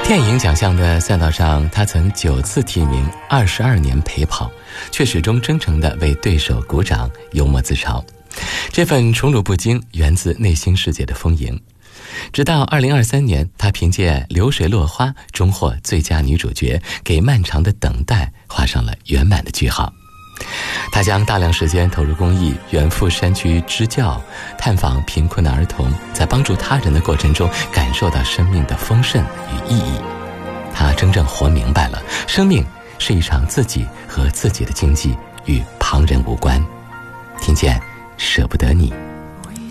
电影奖项的赛道上，他曾9次提名，22年陪跑，却始终真诚地为对手鼓掌，幽默自嘲。这份宠辱不惊源自内心世界的丰盈。直到2023年，她凭借《流水落花》终获最佳女主角，给漫长的等待画上了圆满的句号。她将大量时间投入公益，远赴山区支教，探访贫困的儿童，在帮助他人的过程中感受到生命的丰盛与意义。她真正活明白了，生命是一场自己和自己的经济，与旁人无关。听见舍不得你。